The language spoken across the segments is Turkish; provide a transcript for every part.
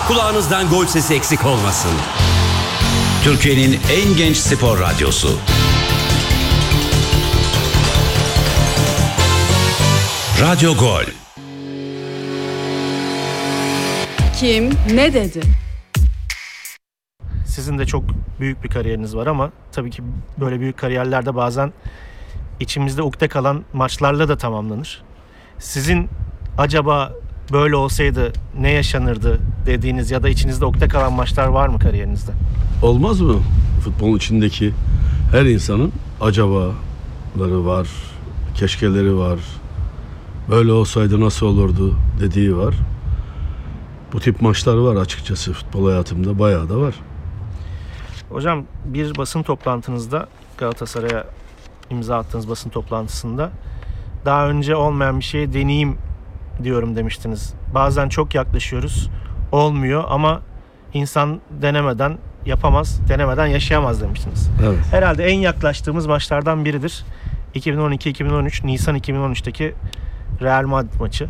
kulağınızdan gol sesi eksik olmasın. Türkiye'nin en genç spor radyosu. Radyo Gol. Kim ne dedi? Sizin de çok büyük bir kariyeriniz var ama tabii ki böyle büyük kariyerlerde bazen içimizde ukde kalan maçlarla da tamamlanır. Sizin acaba böyle olsaydı ne yaşanırdı dediğiniz ya da içinizde ukde kalan maçlar var mı kariyerinizde? Olmaz mı? Futbolun içindeki her insanın acabaları var, keşkeleri var. Böyle olsaydı nasıl olurdu dediği var. Bu tip maçlar var açıkçası futbol hayatımda, bayağı da var. Hocam bir basın toplantınızda, Galatasaray'a imza attığınız basın toplantısında daha önce olmayan bir şeyi deneyeyim diyorum demiştiniz. Bazen çok yaklaşıyoruz, olmuyor ama insan denemeden yapamaz, denemeden yaşayamaz demiştiniz. Evet. Herhalde en yaklaştığımız maçlardan biridir. 2012-2013, Nisan 2013'teki Real Madrid maçı.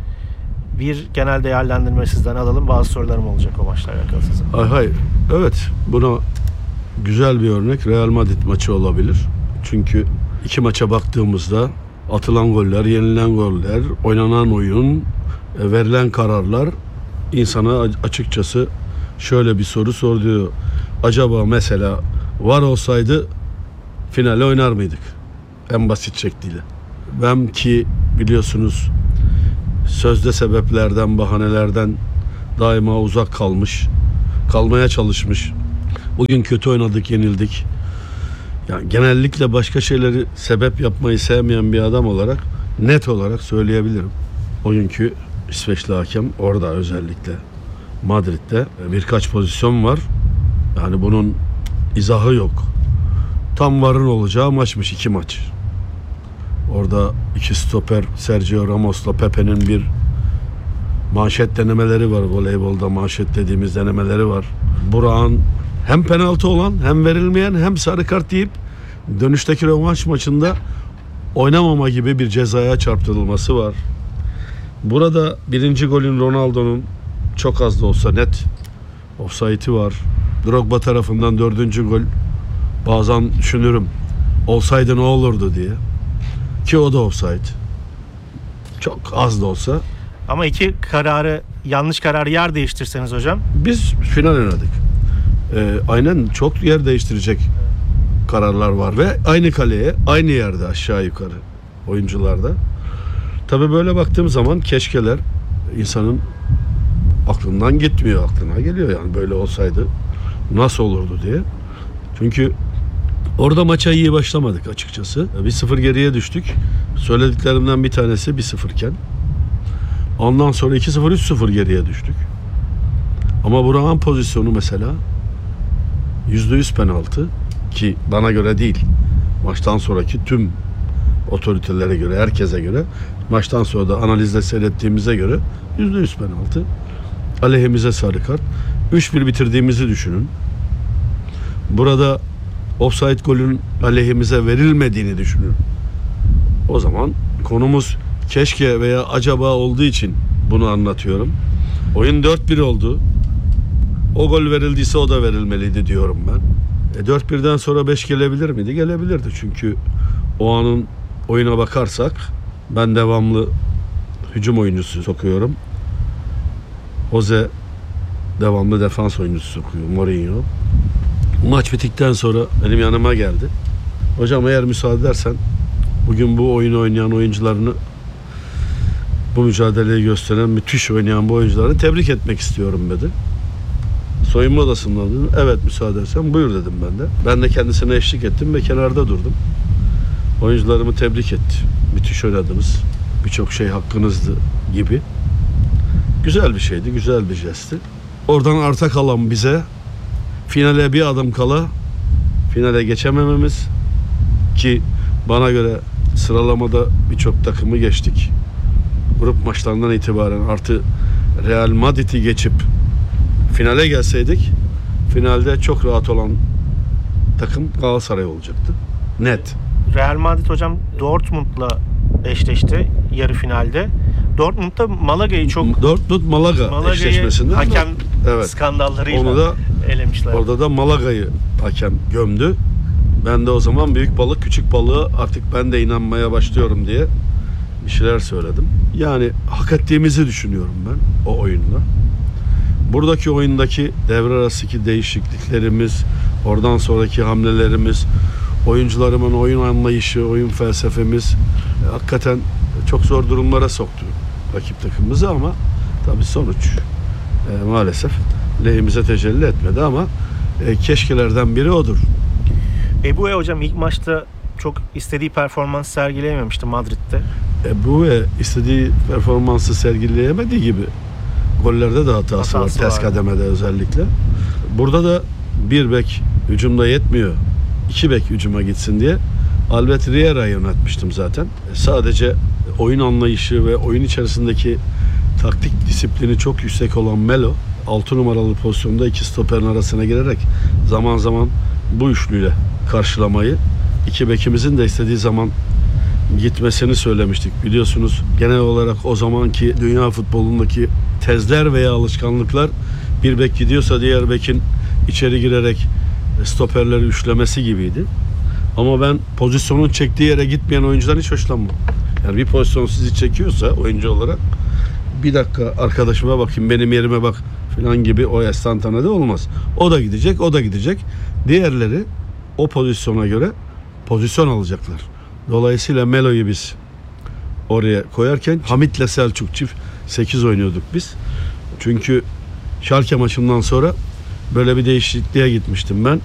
Bir genel değerlendirme sizden alalım. Bazı sorularım olacak o maçla alakalı size. Hayır. Evet, buna güzel bir örnek Real Madrid maçı olabilir. Çünkü iki maça baktığımızda atılan goller, yenilen goller, oynanan oyun, verilen kararlar insana açıkçası şöyle bir soru sordu. Acaba mesela VAR olsaydı finale oynar mıydık? En basit şekliyle. Ben ki biliyorsunuz sözde sebeplerden, bahanelerden daima uzak kalmaya çalışmış. Bugün kötü oynadık, yenildik. Yani genellikle başka şeyleri sebep yapmayı sevmeyen bir adam olarak net olarak söyleyebilirim. O günkü İsveçli hakem orada özellikle Madrid'de birkaç pozisyon var. Yani bunun izahı yok. Tam VAR'ın olacağı maçmış, iki maç. Orada iki stoper Sergio Ramos'la Pepe'nin bir manşet denemeleri var. Voleybolda manşet dediğimiz denemeleri var. Burak'ın hem penaltı olan hem verilmeyen hem sarı kart deyip dönüşteki rövanş maçında oynamama gibi bir cezaya çarptırılması var. Burada birinci golün Ronaldo'nun çok az da olsa net ofsaytı var. Drogba tarafından dördüncü gol bazen düşünürüm olsaydı ne olurdu diye. Ki o da offside. Çok az da olsa. Ama iki kararı, yanlış kararı yer değiştirseniz hocam. Biz final oynadık. Aynen çok yer değiştirecek kararlar var ve aynı kaleye, aynı yerde aşağı yukarı oyuncularda. Tabii böyle baktığım zaman keşkeler insanın aklından gitmiyor, aklına geliyor yani böyle olsaydı nasıl olurdu diye. Çünkü orada maça iyi başlamadık açıkçası. 1-0 geriye düştük. Söylediklerimden bir tanesi 1-0 iken. Ondan sonra 2-0, 3-0 geriye düştük. Ama Burak'ın pozisyonu mesela %100 penaltı ki bana göre değil. Maçtan sonraki tüm otoritelere göre, herkese göre, maçtan sonra da analizde seyrettiğimize göre %100 penaltı. Aleyhimize sarı kart. 3-1 bitirdiğimizi düşünün. Burada offside golün aleyhimize verilmediğini düşünün. O zaman konumuz keşke veya acaba olduğu için bunu anlatıyorum. Oyun 4-1 oldu. O gol verildiyse o da verilmeliydi diyorum ben. 4-1'den sonra 5 gelebilir miydi? Gelebilirdi çünkü o anın oyuna bakarsak ben devamlı hücum oyuncusu sokuyorum. Jose devamlı defans oyuncusu sokuyor. Mourinho. Maç bittikten sonra benim yanıma geldi. Hocam eğer müsaade edersen bugün bu oyunu oynayan oyuncularını, bu mücadeleyi gösteren, müthiş oynayan bu oyuncuları tebrik etmek istiyorum dedi. Soyunma odasından dedim. Evet müsaade edersen buyur dedim ben de. Ben de kendisine eşlik ettim ve kenarda durdum. Oyuncularımı tebrik etti. Müthiş oynadınız. Birçok şey hakkınızdı gibi. Güzel bir şeydi, güzel bir jestti. Oradan arta kalan bize finale bir adım kala finale geçemememiz ki bana göre sıralamada birçok takımı geçtik. Grup maçlarından itibaren artı Real Madrid'i geçip finale gelseydik finalde çok rahat olan takım Galatasaray olacaktı. Net. Real Madrid hocam Dortmund'la eşleşti yarı finalde. Dortmund'da Malaga'yı çok Dortmund Malaga eşleşmesinden hakem evet. skandallarıyla Onu da elemişler. orada da Malaga'yı hakem gömdü. Ben de o zaman büyük balık küçük balığı artık ben de inanmaya başlıyorum diye bir şeyler söyledim. Yani hak ettiğimizi düşünüyorum ben o oyunda. Buradaki oyundaki devre arasındaki değişikliklerimiz, oradan sonraki hamlelerimiz, oyuncularımın oyun anlayışı, oyun felsefemiz hakikaten çok zor durumlara soktu rakip takımımızı ama tabii sonuç maalesef lehimize tecelli etmedi ama keşkelerden biri odur. Ebue hocam ilk maçta çok istediği performans sergileyememişti Madrid'de. Ebue istediği performansı sergileyemediği gibi gollerde de hatası var ters kademede özellikle. Burada da bir bek hücumda yetmiyor. 2 bek hücuma gitsin diye Albert Riera'yı yönetmiştim zaten. Sadece oyun anlayışı ve oyun içerisindeki taktik disiplini çok yüksek olan Melo 6 numaralı pozisyonda 2 stoperin arasına girerek zaman zaman bu üçlüyle karşılamayı 2 bekimizin de istediği zaman gitmesini söylemiştik. Biliyorsunuz genel olarak o zamanki dünya futbolundaki tezler veya alışkanlıklar bir bek gidiyorsa diğer bekin içeri girerek stoperleri üçlemesi gibiydi. Ama ben pozisyonun çektiği yere gitmeyen oyuncudan hiç hoşlanmam. Yani bir pozisyon sizi çekiyorsa oyuncu olarak bir dakika arkadaşıma bakayım benim yerime bak falan gibi o estantanede olmaz. O da gidecek, o da gidecek. Diğerleri o pozisyona göre pozisyon alacaklar. Dolayısıyla Melo'yu biz oraya koyarken Hamit'le Selçuk çift 8 oynuyorduk biz. Çünkü Schalke maçından sonra böyle bir değişikliğe gitmiştim ben.